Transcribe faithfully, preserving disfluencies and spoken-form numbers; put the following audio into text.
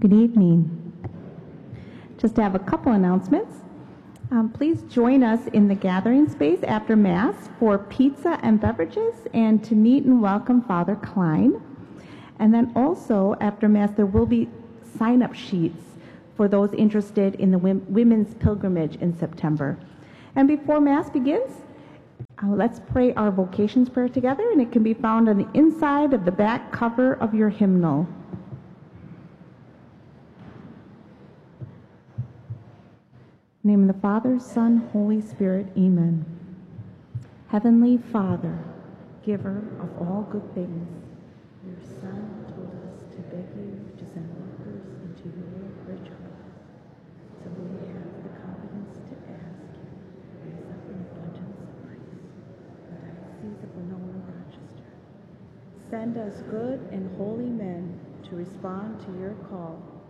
Good evening. Just to have a couple announcements. Um, please join us in the gathering space after Mass for pizza and beverages and to meet and welcome Father Klein. And then also after Mass there will be sign-up sheets for those interested in the Women's Pilgrimage in September. And before Mass begins, uh, let's pray our vocations prayer together, and it can be found on the inside of the back cover of your hymnal. In the name of the Father, Son, Holy Spirit, amen. Heavenly Father, giver of all good things, your Son told us to beg you to send workers into your rich harvest. So we have the confidence to ask you to raise up an abundance of priests in the Diocese of Winona, Rochester. Send us good and holy men to respond to your call